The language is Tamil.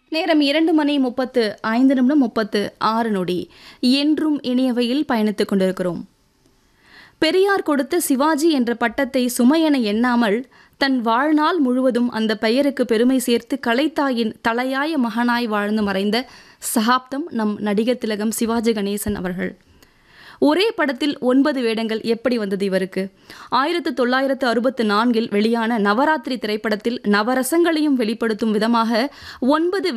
நேரம் 2:35:36 என்றும் இனியவையில் பயணித்துக் கொண்டிருக்கிறோம். பெரியார் கொடுத்த சிவாஜி என்ற பட்டத்தை சுமையென எண்ணாமல் தன் வாழ்நாள் முழுவதும் அந்த பெயருக்கு பெருமை சேர்த்து கலைத்தாயின் தலையாய மகனாய் வாழ்ந்து மறைந்த சகாப்தம் நம் நடிகர் திலகம் சிவாஜி கணேசன் அவர்கள். ஒரே படத்தில் 9 வேடங்கள் எப்படி வந்தது இவருக்கு? 1964 வெளியான நவராத்திரி திரைப்படத்தில் நவரசங்களையும் வெளிப்படுத்தும் விதமாக 9